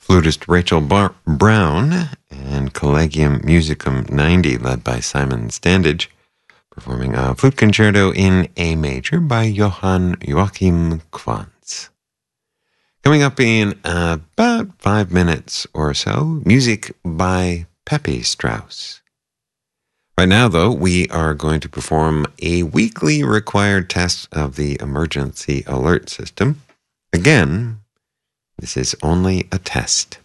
flutist Rachel Brown and Collegium Musicum 90, led by Simon Standage, performing a flute concerto in A major by Johann Joachim Quantz. Coming up in about 5 minutes or so, music by Pepe Strauss. Right now, though, we are going to perform a weekly required test of the emergency alert system. Again, this is only a test.